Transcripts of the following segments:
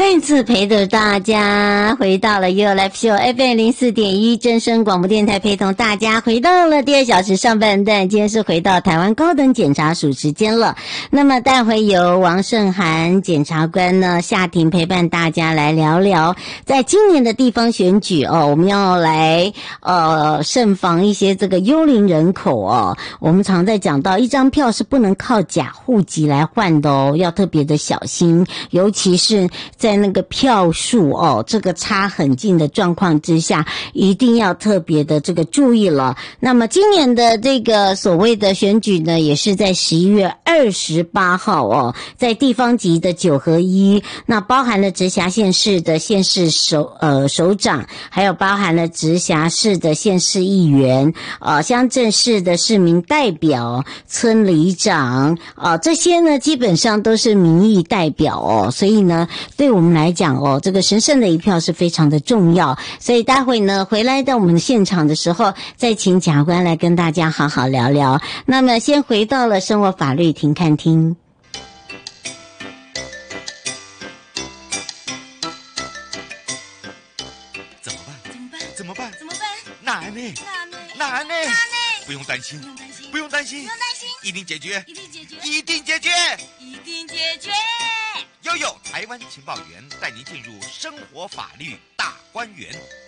再次陪着大家回到了 You Live Show FM 04.1正声广播电台，陪同大家回到了第2小时上半段。今天是回到台湾高等检察署时间了。那么待会由王胜涵检察官呢下庭陪伴大家来聊聊，在今年的地方选举我们要来慎防一些这个幽灵人口我们常在讲到一张票是不能靠假户籍来换的要特别的小心，尤其是在那个票数这个差很近的状况之下，一定要特别的这个注意了。那么今年的这个所谓的选举呢，也是在11月28号在地方级的9合1，那包含了直辖县市的县市首长，还有包含了直辖市的县市议员，乡镇市的市民代表、村里长这些呢基本上都是民意代表所以呢对我们来讲这个神圣的一票是非常的重要。所以待会呢回来到我们的现场的时候，再请检察官来跟大家好好聊聊。那么先回到了生活法律庭看厅。 怎么办？难呢？不用担心，一定解决。悠悠台湾情报员带您进入生活法律大观园。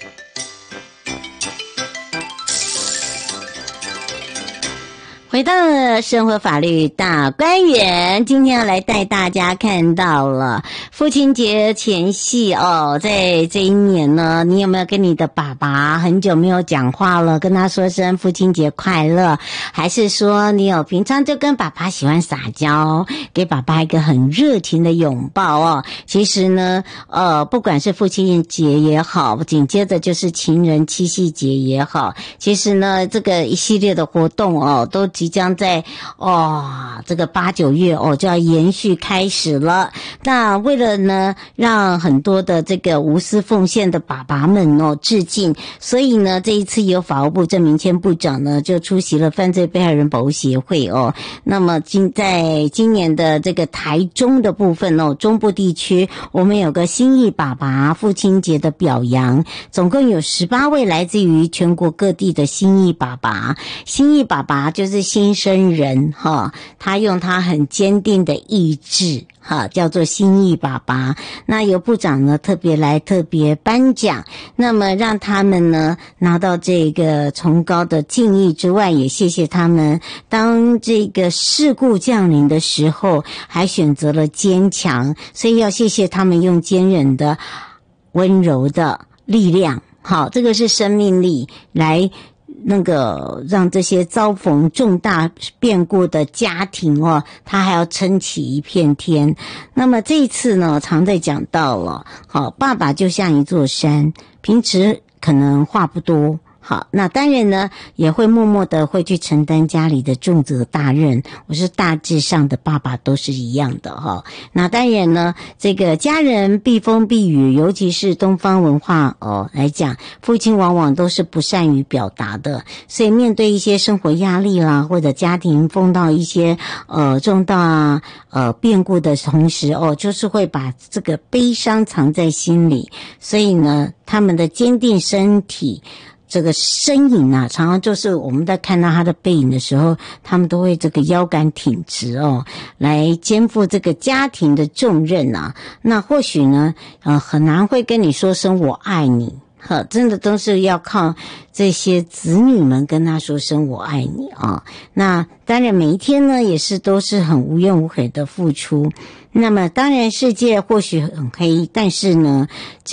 回到了生活法律大观园，今天要来带大家看到了父亲节前夕在这一年呢，你有没有跟你的爸爸很久没有讲话了，跟他说声父亲节快乐？还是说你有平常就跟爸爸喜欢撒娇，给爸爸一个很热情的拥抱其实呢不管是父亲节也好，紧接着就是情人七夕节也好，其实呢这个一系列的活动都即将在这个8、9月就要延续开始了。那为了呢让很多的这个无私奉献的爸爸们致敬，所以呢这一次由法务部郑明谦部长呢就出席了犯罪被害人保护协会那么在今年的这个台中的部分中部地区，我们有个心意爸爸父亲节的表扬，总共有18位来自于全国各地的心意爸爸。心意爸爸就是新生人他用他很坚定的意志叫做心意爸爸。那由部长呢特别颁奖，那么让他们呢拿到这个崇高的敬意之外，也谢谢他们当这个事故降临的时候还选择了坚强，所以要谢谢他们用坚韧的温柔的力量这个是生命力来那个让这些遭逢重大变故的家庭他还要撑起一片天。那么这一次呢常在讲到了爸爸就像一座山，平时可能话不多那当然呢也会默默的会去承担家里的重责大任，我是大致上的爸爸都是一样的那当然呢这个家人避风避雨，尤其是东方文化来讲，父亲往往都是不善于表达的，所以面对一些生活压力啦，或者家庭碰到一些重大变故的同时就是会把这个悲伤藏在心里，所以呢他们的坚定身体这个身影常常就是我们在看到他的背影的时候，他们都会这个腰杆挺直来肩负这个家庭的重任那或许呢很难会跟你说声我爱你真的都是要靠这些子女们跟他说声我爱你那当然每一天呢也是都是很无怨无悔的付出。那么当然世界或许很黑，但是呢